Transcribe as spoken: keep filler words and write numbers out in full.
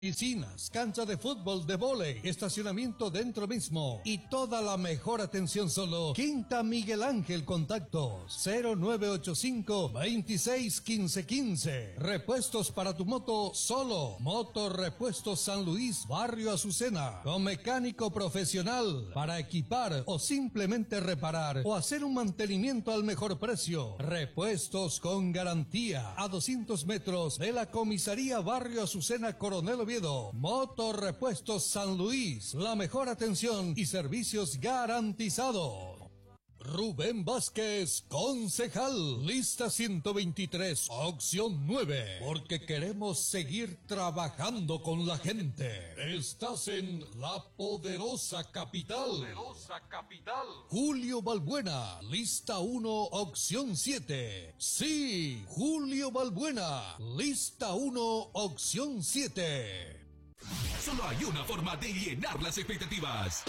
Piscinas, cancha de fútbol, de vóley, estacionamiento dentro mismo y toda la mejor atención solo. Quinta Miguel Ángel, contactos cero nueve ocho cinco, veintiséis, quince, quince. Repuestos para tu moto solo. Moto Repuestos San Luis, Barrio Azucena. Con mecánico profesional para equipar o simplemente reparar o hacer un mantenimiento al mejor precio. Repuestos con garantía a doscientos metros de la comisaría Barrio Azucena, Coronel Oviedo. Moto Repuestos San Luis, la mejor atención y servicios garantizados. Rubén Vázquez, concejal, lista ciento veintitrés, opción nueve, porque queremos seguir trabajando con la gente. Estás en la poderosa capital. Poderosa capital. Julio Balbuena, lista uno, opción siete. Sí, Julio Balbuena, lista uno, opción siete. Solo hay una forma de llenar las expectativas.